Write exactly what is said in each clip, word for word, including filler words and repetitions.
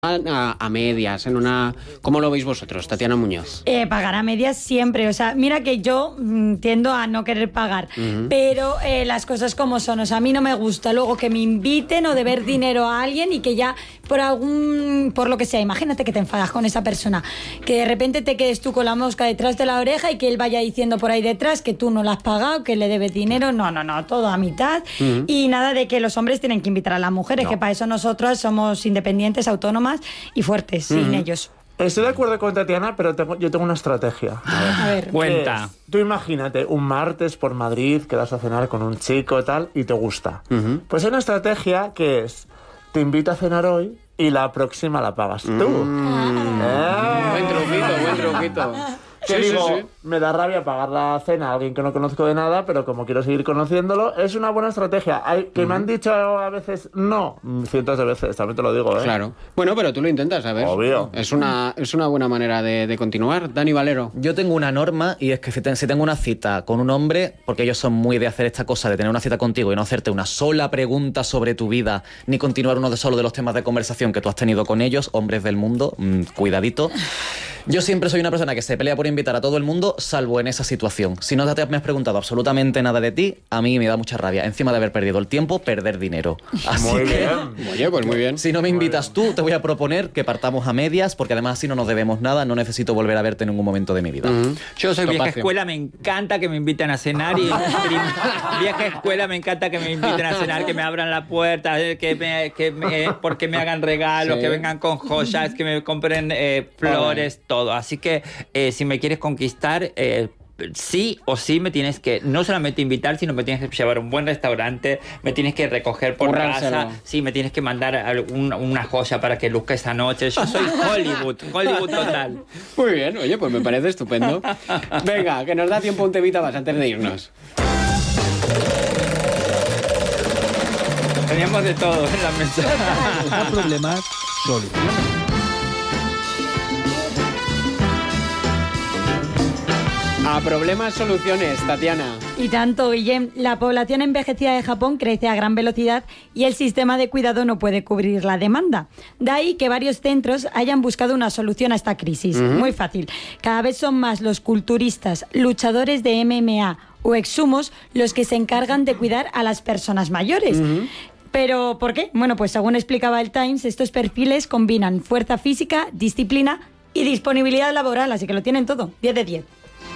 A, a medias, en una... ¿Cómo lo veis vosotros, Tatiana Muñoz? Eh, pagar a medias siempre, o sea, mira que yo mm, tiendo a no querer pagar, uh-huh. pero eh, las cosas como son, o sea, a mí no me gusta luego que me inviten o deber dinero a alguien y que ya por algún, por lo que sea, imagínate que te enfadas con esa persona, que de repente te quedes tú con la mosca detrás de la oreja y que él vaya diciendo por ahí detrás que tú no lo has pagado, que le debes dinero, no, no, no, todo a mitad, uh-huh. y nada de que los hombres tienen que invitar a las mujeres, no. que para eso nosotros somos independientes, autónomas y fuertes, uh-huh. sin ellos. Estoy de acuerdo con Tatiana, pero tengo, yo tengo una estrategia. A ver, a ver. Cuenta. Es, tú imagínate, un martes por Madrid, quedas a cenar con un chico y tal, y te gusta. Uh-huh. Pues hay una estrategia que es, te invito a cenar hoy y la próxima la pagas tú. Mm. ¡Eh! Buen truquito, buen truquito. Que sí, digo, sí, sí. me da rabia pagar la cena a alguien que no conozco de nada, pero como quiero seguir conociéndolo, es una buena estrategia. Hay, que uh-huh. me han dicho a veces no, cientos de veces, también te lo digo, ¿eh? Claro. Bueno, pero tú lo intentas, ¿sabes? Obvio. Es una, es una buena manera de, de continuar. Dani Valero. Yo tengo una norma y es que si, te, si tengo una cita con un hombre, porque ellos son muy de hacer esta cosa, de tener una cita contigo y no hacerte una sola pregunta sobre tu vida, ni continuar uno de solo de los temas de conversación que tú has tenido con ellos, hombres del mundo, mmm, cuidadito. Yo siempre soy una persona que se pelea por invitar a todo el mundo, salvo en esa situación. Si no te me has preguntado absolutamente nada de ti, a mí me da mucha rabia. Encima de haber perdido el tiempo, perder dinero. Así muy que, bien. Oye, pues muy bien. Si no me invitas tú, te voy a proponer que partamos a medias, porque además así no nos debemos nada, no necesito volver a verte en ningún momento de mi vida. Uh-huh. Yo soy Topacio. vieja escuela, me encanta que me inviten a cenar y vieja escuela, me encanta que me inviten a cenar, que me abran la puerta, que me, que me, porque me hagan regalos, sí. que vengan con joyas, que me compren eh, flores, oh, todo. Así que eh, si me quieres conquistar, eh, sí o sí me tienes que no solamente invitar, sino me tienes que llevar a un buen restaurante, me tienes que recoger por casa, sí, me tienes que mandar algún, una joya para que luzca esa noche. Yo soy Hollywood, Hollywood total. Muy bien, oye, pues me parece estupendo. Venga, que nos da tiempo un temita más antes de irnos. Teníamos de todo en la mesa. Problemas, soluciones. A problemas, soluciones, Tatiana. Y tanto, Guillem. La población envejecida de Japón crece a gran velocidad y el sistema de cuidado no puede cubrir la demanda. De ahí que varios centros hayan buscado una solución a esta crisis. Uh-huh. Muy fácil. Cada vez son más los culturistas, luchadores de M M A o exhumos los que se encargan de cuidar a las personas mayores. Uh-huh. ¿Pero por qué? Bueno, pues según explicaba el Times, estos perfiles combinan fuerza física, disciplina y disponibilidad laboral, así que lo tienen todo. diez de diez.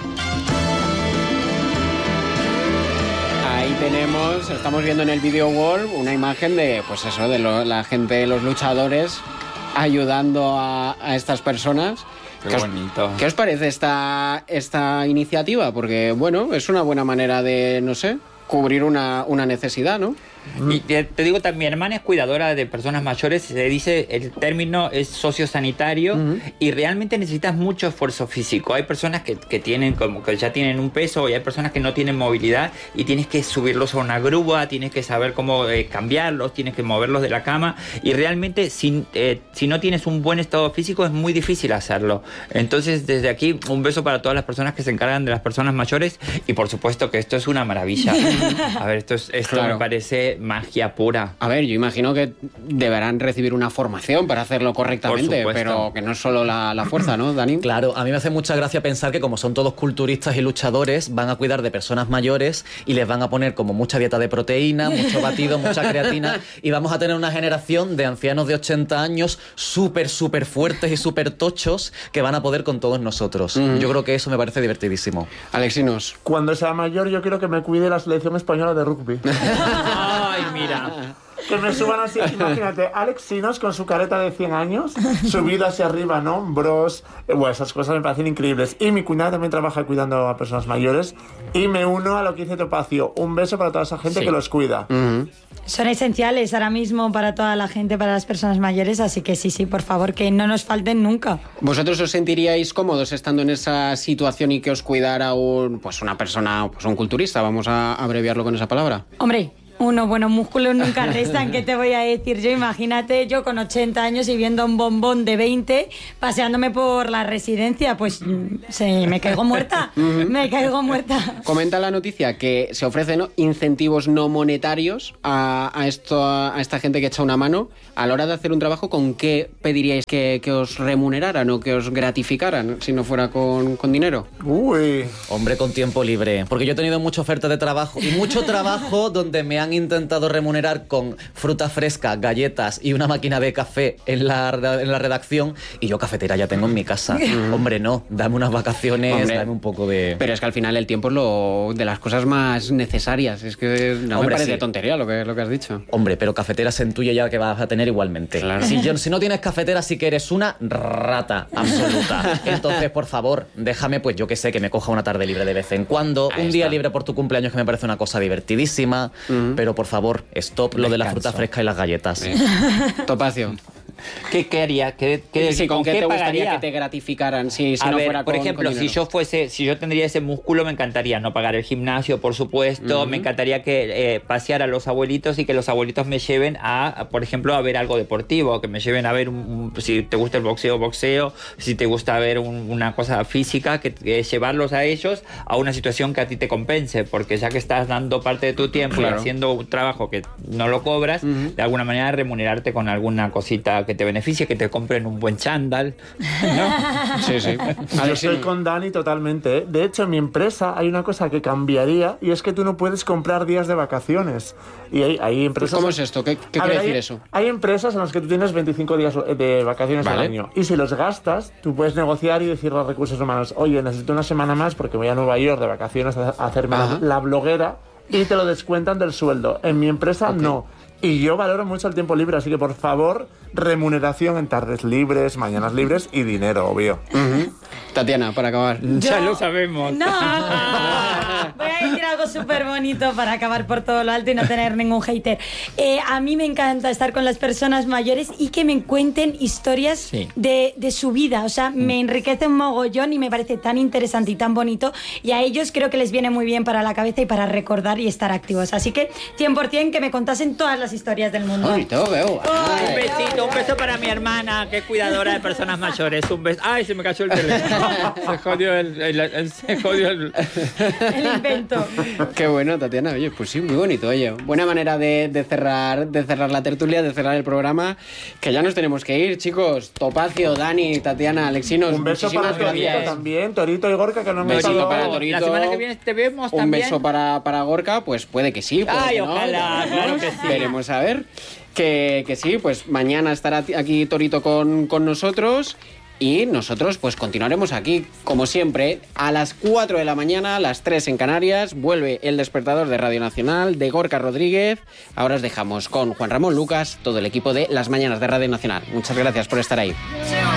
Ahí tenemos, estamos viendo en el video wall una imagen de, pues eso, de lo, la gente, los luchadores ayudando a, a estas personas. Qué ¿Qué bonito. Os, ¿Qué os parece esta, esta iniciativa? Porque, bueno, es una buena manera de, no sé, cubrir una, una necesidad, ¿no? Y te, te digo, mi hermana es cuidadora de personas mayores, se dice, el término es sociosanitario, uh-huh. y realmente necesitas mucho esfuerzo físico. Hay personas que, que tienen como que ya tienen un peso y hay personas que no tienen movilidad y tienes que subirlos a una grúa, tienes que saber cómo eh, cambiarlos, tienes que moverlos de la cama y realmente si, eh, si no tienes un buen estado físico es muy difícil hacerlo. Entonces desde aquí un beso para todas las personas que se encargan de las personas mayores y por supuesto que esto es una maravilla. A ver, esto, es, esto claro. me parece magia pura. A ver, yo imagino que deberán recibir una formación para hacerlo correctamente, pero que no es solo la, la fuerza, ¿no, Dani? Claro, a mí me hace mucha gracia pensar que como son todos culturistas y luchadores, van a cuidar de personas mayores y les van a poner como mucha dieta de proteína, mucho batido, mucha creatina y vamos a tener una generación de ancianos de ochenta años súper, súper fuertes y súper tochos que van a poder con todos nosotros. Mm. Yo creo que eso me parece divertidísimo. Alexinos. Cuando sea mayor yo quiero que me cuide la selección española de rugby. Ay, mira. Que me suban así, imagínate, Alex Sinos con su careta de cien años, subido hacia arriba en hombros, eh, bueno, esas cosas me parecen increíbles. Y mi cuñada también trabaja cuidando a personas mayores y me uno a lo que dice Topacio, un beso para toda esa gente sí. que los cuida. Uh-huh. Son esenciales ahora mismo para toda la gente, para las personas mayores, así que sí, sí, por favor, que no nos falten nunca. ¿Vosotros os sentiríais cómodos estando en esa situación y que os cuidara un, pues una persona, pues un culturista, vamos a abreviarlo con esa palabra? Hombre, Uno, bueno, músculos nunca restan, ¿qué te voy a decir? Yo imagínate, yo con ochenta años y viendo un bombón de veinte paseándome por la residencia, pues se, me caigo muerta, me caigo muerta. Comenta la noticia que se ofrecen incentivos no monetarios a, a, esto, a esta gente que echa una mano a la hora de hacer un trabajo. ¿Con qué pediríais que, que os remuneraran o que os gratificaran si no fuera con, con dinero? Uy. Hombre, con tiempo libre. Porque yo he tenido mucha oferta de trabajo y mucho trabajo donde me han intentado remunerar con fruta fresca, galletas y una máquina de café en la, en la redacción, y yo cafetera ya tengo en mi casa. Hombre, no, dame unas vacaciones, Hombre, dame un poco de... Pero es que al final el tiempo es lo de las cosas más necesarias. Es que no Hombre, me parece sí. tontería lo que, lo que has dicho. Hombre, pero cafetera en tuya ya que vas a tener igualmente. Claro. Si, yo, si no tienes cafetera, sí que eres una rata absoluta. Entonces, por favor, déjame, pues yo que sé, que me coja una tarde libre de vez en cuando, Ahí un está. día libre por tu cumpleaños, que me parece una cosa divertidísima, uh-huh. pero por favor, stop lo Descanso. de la fruta fresca y las galletas. Sí. Topacio. ¿Qué, qué haría? ¿Qué, qué, sí, ¿Con, ¿con qué, qué te pagaría? gustaría que te gratificaran si, si a no ver, fuera por con, ejemplo, con si yo fuese, si yo tendría ese músculo, me encantaría no pagar el gimnasio, por supuesto. Uh-huh. Me encantaría que eh, pasear a los abuelitos y que los abuelitos me lleven a, a, por ejemplo, a ver algo deportivo, que me lleven a ver un, un, si te gusta el boxeo, boxeo, si te gusta ver un, una cosa física, que, que llevarlos a ellos a una situación que a ti te compense, porque ya que estás dando parte de tu tiempo claro. y haciendo un trabajo que no lo cobras, uh-huh. de alguna manera remunerarte con alguna cosita que te beneficie, que te compren un buen chándal, ¿no? Sí, sí. Yo estoy con Dani totalmente, ¿eh? De hecho, en mi empresa hay una cosa que cambiaría, y es que tú no puedes comprar días de vacaciones. Y hay, hay empresas... ¿Cómo es esto? ¿Qué, qué quiere ver, decir hay, eso? Hay empresas en las que tú tienes veinticinco días de vacaciones vale. al año. Y si los gastas, tú puedes negociar y decirle a los recursos humanos, oye, necesito una semana más porque voy a Nueva York de vacaciones a hacerme la, la bloguera, y te lo descuentan del sueldo. En mi empresa, okay. no. Y yo valoro mucho el tiempo libre, así que por favor, remuneración en tardes libres, mañanas libres y dinero, obvio. Uh-huh. Tatiana, para acabar. Yo... Ya lo sabemos. No, voy a decir algo súper bonito para acabar por todo lo alto y no tener ningún hater. Eh, a mí me encanta estar con las personas mayores y que me cuenten historias sí. de, de su vida. O sea, mm. me enriquece un mogollón y me parece tan interesante y tan bonito. Y a ellos creo que les viene muy bien para la cabeza y para recordar y estar activos. Así que cien por ciento que me contasen todas las historias del mundo. Ay, todo veo. Ay, un besito, un beso para mi hermana, que es cuidadora de personas mayores. Un beso. Ay, se me cayó el teléfono. Se jodió el, el, el, se jodió el... el invento. Qué bueno, Tatiana. Oye, pues sí, muy bonito. Oye, buena manera de, de cerrar de cerrar la tertulia, de cerrar el programa, que ya nos tenemos que ir, chicos. Topacio, Dani, Tatiana, Alexinos. Un beso para Torito también, Torito y Gorka, que no me besito estado... para Torito. La semana que viene te vemos un también. Un beso para, para Gorka, pues puede que sí. Puede Ay, que no, ojalá, claro que sí. Veremos a ver. Que, que sí, pues mañana estará aquí Torito con, con nosotros. Y nosotros pues continuaremos aquí, como siempre, a las cuatro de la mañana, a las tres en Canarias. Vuelve el despertador de Radio Nacional, de Gorka Rodríguez. Ahora os dejamos con Juan Ramón Lucas, todo el equipo de Las Mañanas de Radio Nacional. Muchas gracias por estar ahí.